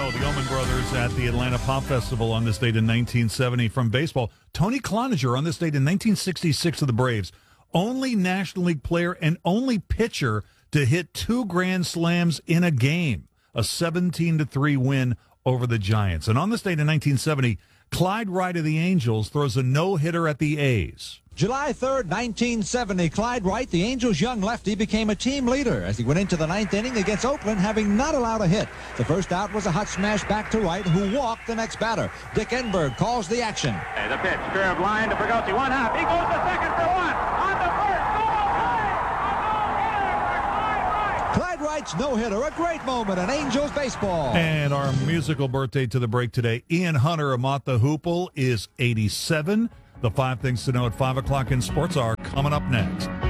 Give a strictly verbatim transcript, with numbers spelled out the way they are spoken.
Oh, the Allman Brothers at the Atlanta Pop Festival on this date in nineteen seventy. From baseball, Tony Cloninger on this date in nineteen sixty-six of the Braves. Only National League player and only pitcher to hit two grand slams in a game. A seventeen to three win over the Giants. And on this date in nineteen seventy, Clyde Wright of the Angels throws a no-hitter at the A's. July third, nineteen seventy, Clyde Wright, the Angels' young lefty, became a team leader as he went into the ninth inning against Oakland, having not allowed a hit. The first out was a hot smash back to Wright, who walked the next batter. Dick Enberg calls the action. Hey, the pitch, curve line to Fregosi, one out. He goes to second for one. On the first, no-hitter for Clyde Wright. Clyde Wright's no-hitter, a great moment in Angels baseball. And our musical birthday to the break today, Ian Hunter of Mott the Hoople is eighty-seven. The five things to know at five o'clock in Sports are coming up next.